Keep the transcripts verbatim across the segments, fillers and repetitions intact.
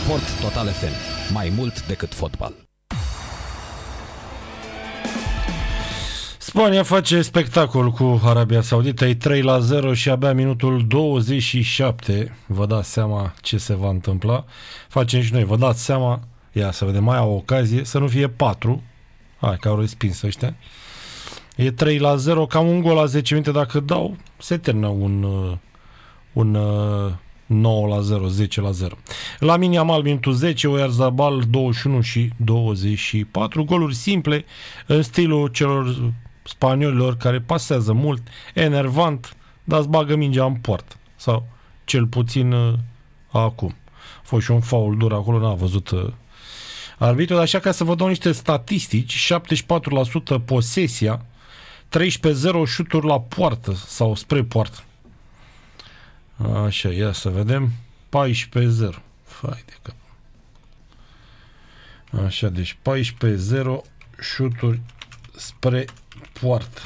Sport Total F M. Mai mult decât fotbal. Spania face spectacol cu Arabia Saudită, e trei la zero și abia minutul douăzeci și șapte. Vă dați seama ce se va întâmpla. Facem și noi, vă dați seama. Ia să vedem, mai au ocazie să nu fie patru. Hai că au respins ăștia. E trei la zero, cam un gol la zece minute dacă dau, se termină un, un nouă la zero, zece la zero. Lamine Yamal minutul zece, Oyarzabal douăzeci și unu și douăzeci și patru. Goluri simple în stilul celor spaniolilor care pasează mult, enervant, dar îți bagă mingea în poartă. Sau cel puțin uh, acum. A fost și un faul dur acolo, n-a văzut uh, arbitrul, așa ca să vă dau niște statistici, șaptezeci și patru la sută posesia, treisprezece zero șuturi la poartă sau spre poartă. Așa, ia să vedem. paisprezece zero. Fai de cap. Așa, deci paisprezece zero șuturi spre poartă.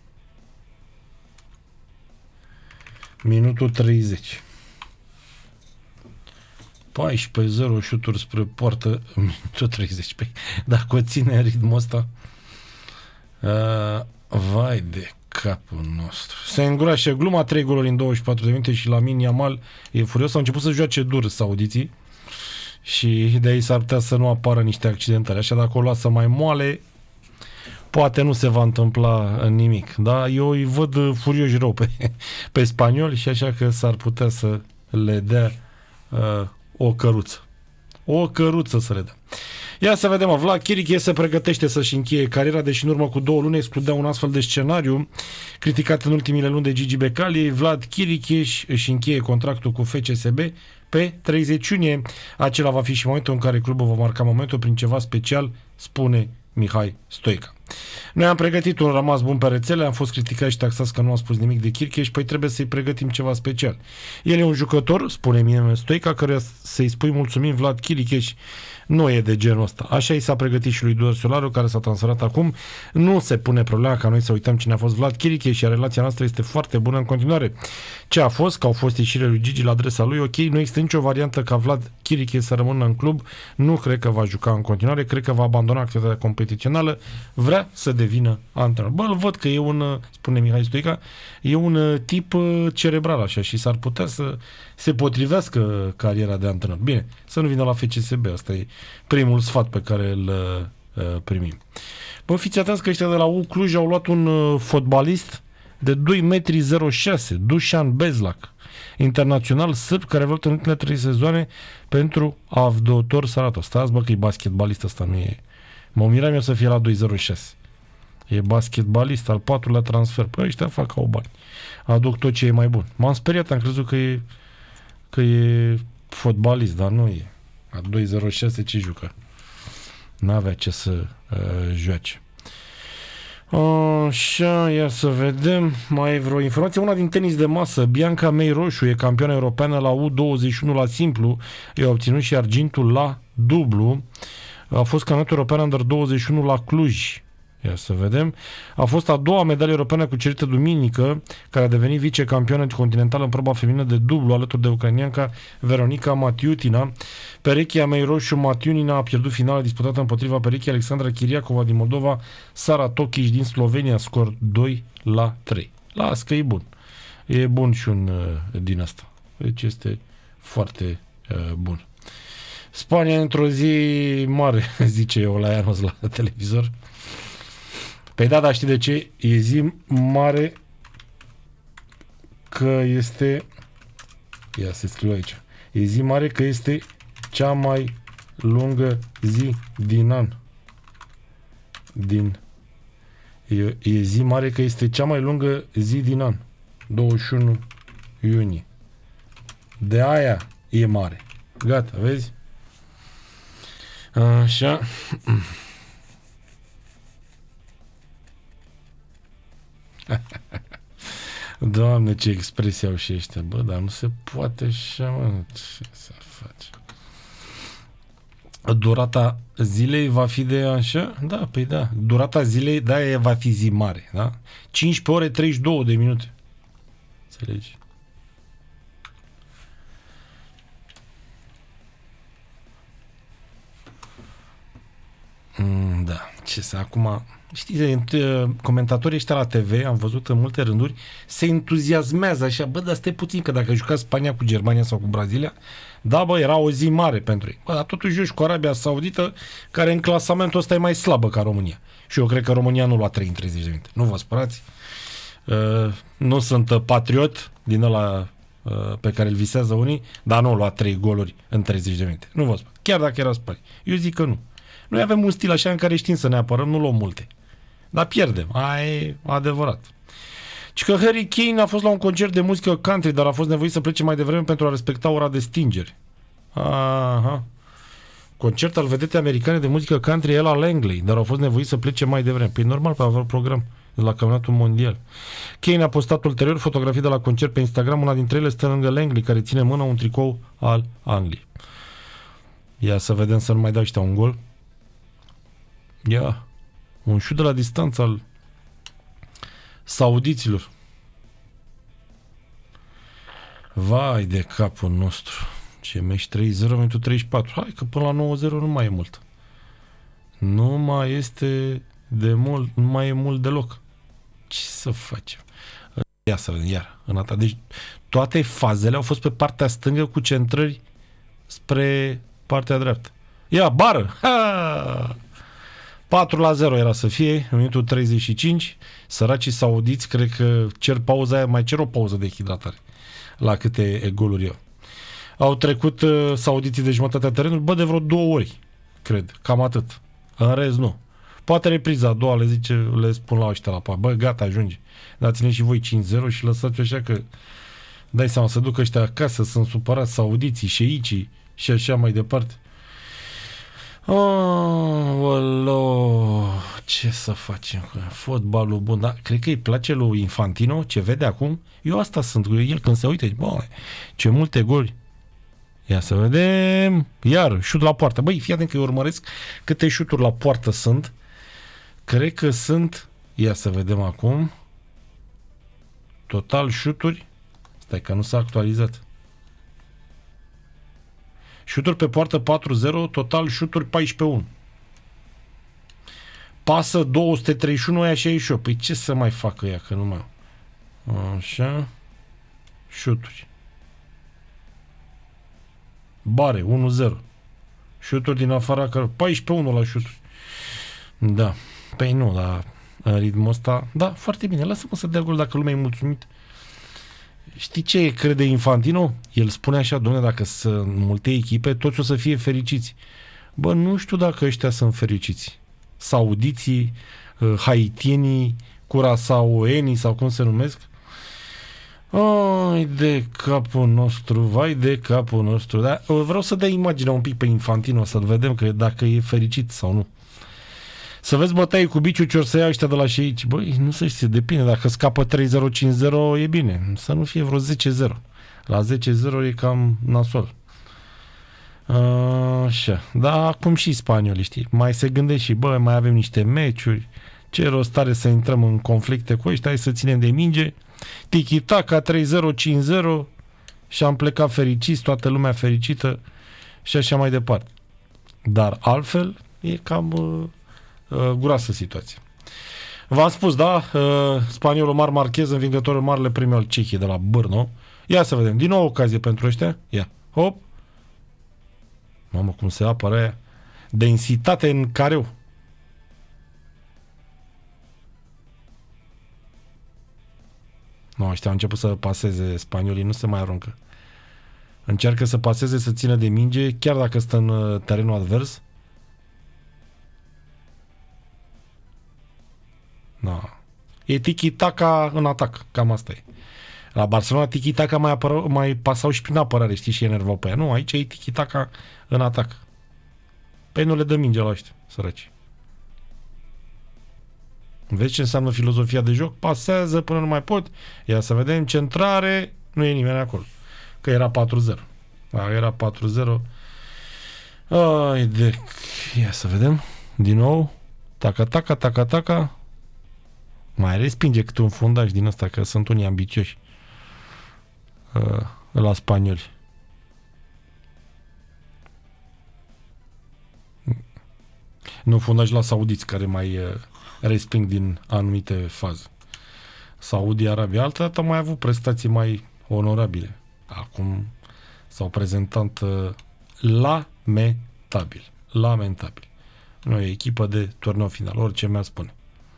Minutul treizeci. paisprezece zero șuturi spre poartă, minutul treizeci. Păi, dacă o ține în ritmul ăsta, uh, vai de capul nostru. Se îngroașă gluma, trei goluri în douăzeci și patru de minute și Lamine Yamal e furios. Au început să joace dur saudiții și de aici s-ar putea să nu apară niște accidentări. Așa, dacă o lasă mai moale, poate nu se va întâmpla nimic. Da? Eu îi văd furioși rău pe, pe spanioli și așa că s-ar putea să le dea uh, o căruță. O căruță să le dea. Ia să vedem, Vlad Chiriche se pregătește să-și încheie cariera, deși în urmă cu două luni excludea un astfel de scenariu. Criticat în ultimile luni de Gigi Becali, Vlad Chiriche își încheie contractul cu F C S B pe treizeci iunie. Acela va fi și momentul în care clubul va marca momentul prin ceva special, spune Mihai Stoica. Noi am pregătit un rămas bun pe rețele, am fost criticați și taxați că nu am spus nimic de Chiriche, păi trebuie să-i pregătim ceva special. El e un jucător, spune Mihai Stoica, căruia să-i spui mulțumim, Vlad Chiriche, nu e de genul ăsta. Așa i s-a pregătit și lui Tudor Solaru, care s-a transferat acum. Nu se pune problema ca noi să uităm cine a fost Vlad Chiriche și relația noastră este foarte bună în continuare. Ce a fost, că au fost ieșirile lui Gigi la adresa lui, ok, nu există nicio variantă ca Vlad Chiriche să rămână în club, nu cred că va juca în continuare, cred că va abandona activitatea competițională, vrea să devină antrenor. Bă, îl văd că e un, spune Mihai Stoica, e un tip cerebral așa și s-ar putea să se potrivească cariera de antrenor. Bine, să nu vină la F C S B, asta e primul sfat pe care îl uh, primim. Bă, fiți atenți că ăștia de la U Cluj au luat un uh, fotbalist de doi metri zero șase, Dusan Bezlak, internațional sârb, care a avut în ultimele trei sezoane pentru Avdotor Saratos. Stați, bă, că e basketbalist, ăsta nu e. Mă miram eu să fie la doi zero șase. E basketbalist, al patrulea transfer. Păi ăștia fac au bani. Aduc tot ce e mai bun. M-am speriat, am crezut că e că e fotbalist, dar nu e. A doi zero șase ce jucă? N-avea ce să uh, joace. Așa, ia să vedem. Mai e vreo informație? Una din tenis de masă. Bianca Mei Roșu e campioană europeană la U douăzeci și unu la simplu. I-a obținut și argintul la dublu. A fost campioană europeană under douăzeci și unu la Cluj. Ia să vedem. A fost a doua medalie europeană cucerită duminică, care a devenit vicecampioană continentală în proba feminină de dublu, alături de ucraineanca Veronica Matiutina. Perechia Mei Roșu Matiunina a pierdut finala disputată împotriva perechii Alexandra Chiriacova din Moldova, Sara Tokic din Slovenia, scor doi la trei. Las că e bun. E bun și un uh, din asta. Deci este foarte uh, bun. Spania într-o zi mare, zice eu la Ianos la televizor. Păi da, dar știi de ce? E zi mare că este... Ia să scriu aici. E zi mare că este cea mai lungă zi din an. Din... E, e zi mare că este cea mai lungă zi din an. douăzeci și unu iunie. De aia e mare. Gata, vezi? Așa... Doamne, ce expresie au și ăștia. Bă, dar nu se poate așa, mă. Ce să faci? Durata zilei va fi de așa? Da, păi da. Durata zilei, da, ea va fi zi mare, da? cincisprezece ore treizeci și două de minute. Înțelegi? Mm, da, ce să, acum, știi, comentatorii ăștia la T V, am văzut în multe rânduri, se entuziasmează așa, bă, dar stai puțin, că dacă juca Spania cu Germania sau cu Brazilia, da, bă, era o zi mare pentru ei. Bă, dar totuși joci cu Arabia Saudită, care în clasamentul ăsta e mai slabă ca România. Și eu cred că România nu lua trei în treizeci de minute. Nu vă spărați. Uh, nu sunt uh, patriot din ăla uh, pe care îl visează unii, dar nu lua trei goluri în treizeci de minute. Nu vă spun. Chiar dacă era Spania. Eu zic că nu. Noi avem un stil așa în care știm să ne apărăm, nu luăm multe. Dar pierdem. Aia e adevărat. Și că Harry Kane a fost la un concert de muzică country, dar a fost nevoit să plece mai devreme pentru a respecta ora de stingere. Aha. Concert al vedetei americane de muzică country Ella Langley, dar au fost nevoit să plece mai devreme. Păi normal, pe avea program de la campionatul mondial. Kane a postat ulterior fotografii de la concert pe Instagram, una dintre ele stă lângă Langley, care ține în mână un tricou al Angliei. Ia să vedem să nu mai dau ăștia un gol. Ia, un șut de la distanță al saudiților. Vai de capul nostru. Ce meci trei zero, minutul treizeci și patru. Hai că până la nouă zero nu mai e mult. Nu mai este de mult, nu mai e mult deloc. Ce să facem? Ia să vedem, iar. În ata. Deci toate fazele au fost pe partea stângă cu centrări spre partea dreaptă. Ia, bară! Ha! patru la zero era să fie în minutul treizeci și cinci. Săracii saudiți cred că cer pauza aia, mai cer o pauză de hidratare la câte goluri eu. Au trecut uh, saudiții de jumătatea terenului, bă, de vreo două ori, cred, cam atât. În rest, nu. Poate repriza a doua le zice, le spun la ăștia la pa, bă, gata, ajunge. Dați-ne și voi cinci zero și lăsați așa că dai seama, să duc ăștia acasă, sunt supărați saudiții, șeicii și așa mai departe. Oh, ce să facem cu fotbalul bun, dar cred că îi place lui Infantino ce vede acum. Eu asta sunt cu el când se uite, bă, ce multe goli. Ia să vedem. Iar, șut la poartă. Băi, fii atent că eu urmăresc câte șuturi la poartă sunt. Cred că sunt, ia să vedem acum, total șuturi. Stai că nu s-a actualizat. Șuturi pe poartă patru zero, total șuturi paisprezece unu. Pasă două sute treizeci și unu, aia șaizeci și opt. Păi ce să mai facă ea, că nu mai... Așa. Șuturi. Bare, unu zero. Șuturi din afara care... paisprezece unu la șuturi. Da. Păi nu, dar în ritmul ăsta... Da, foarte bine. Lasă-mă să dea gol dacă lumea e mulțumit. Știi ce crede Infantino? El spune așa, dom'le, dacă sunt multe echipe, toți o să fie fericiți. Bă, nu știu dacă ăștia sunt fericiți. Saudiții, haitienii, curasauenii sau cum se numesc. Ai de capul nostru, vai de capul nostru. Dar vreau să dai imaginea un pic pe Infantino, să-l vedem că dacă e fericit sau nu. Să vezi bătaie cu biciul ce or să ia ăștia de la șeici. Băi, nu se știe, depinde. Dacă scapă trei zero cinci zero e bine. Să nu fie vreo zece zero. La zece zero e cam nasol. Așa. Dar acum și spaniolii, știi? Mai se gândește și, bă, mai avem niște meciuri. Ce rost are să intrăm în conflicte cu ăștia? Hai să ținem de minge. Tiki-taka trei zero cinci zero și am plecat fericiți, toată lumea fericită și așa mai departe. Dar altfel e cam... Uh, guroasă situație. V-am spus, da, uh, spaniolul Marc Marquez, învingătorul marele premiu al Cehiei de la Brno. Ia să vedem, din nou ocazie pentru ăștia. Ia, hop. Mamă, cum se apără aia. Densitate în careu. Nu, ăștia au început să paseze, spaniolii nu se mai aruncă. Încearcă să paseze, să țină de minge, chiar dacă stă în terenul advers. Da. E tiki-taka în atac. Cam asta e. La Barcelona tiki-taka mai, apără, mai pasau și prin apărare, știi, și enervau pe ea. Nu, aici e tiki-taka în atac. Păi nu le dă minge la ăștia, săraci. Vezi ce înseamnă filozofia de joc? Pasează până nu mai pot. Ia să vedem, centrare, nu e nimeni acolo. Că era patru zero. Da, era patru zero. Ai de... Ia să vedem. Din nou. Taca-taca, taca-taca. Mai respinge câte un fundaj din ăsta, că sunt unii ambicioși uh, la spanioli. Nu fundaj la saudiți care mai uh, resping din anumite faze. Saudi Arabia altă dată mai avut prestații mai onorabile. Acum s-au prezentat uh, lamentabil. Lamentabil. Nu e echipă de turneu final, orice mi-a spune.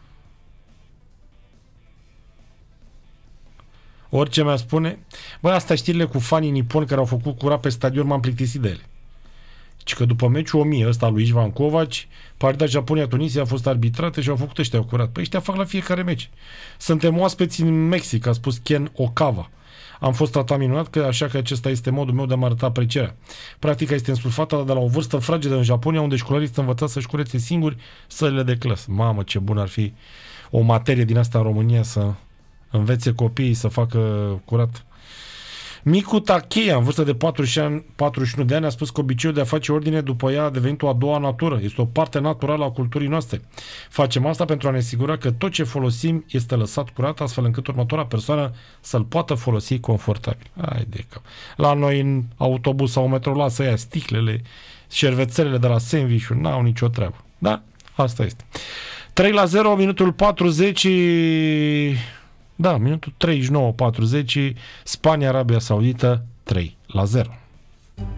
Orice mi-a spune. Băi, asta știrile cu fanii niponi care au făcut curat pe stadion, m-am plictisit de ele. Și că după meciul o mie ăsta lui Ișvan Covaci, partida Japonia-Tunisia a fost arbitrată și au făcut ăștia curat. Păi ăștia fac la fiecare meci. Suntem oaspeți în Mexic, a spus Ken Okawa. Am fost tratat minunat, că așa că acesta este modul meu de a mă arăta aprecierea. Practica este însulfată de la o vârstă fragedă în Japonia, unde școlarii sunt învățați să-și curețe singuri sălile de clasă. Mamă, ce bun ar fi o materie din asta în România, să învețe copiii să facă curat. Micu Tacheia, în vârstă de patruzeci și unu de ani, a spus că obiceiul de a face ordine după ea a devenit o a doua natură. Este o parte naturală a culturii noastre. Facem asta pentru a ne asigura că tot ce folosim este lăsat curat, astfel încât următoarea persoană să-l poată folosi confortabil. Hai de cap. La noi în autobuz sau metro lasă aia sticlele, șervețelele de la sandwich-uri, n-au nicio treabă. Da? Asta este. trei la zero, minutul patruzeci. Da, minutul treizeci și nouă patruzeci, Spania, Arabia Saudită, trei la zero.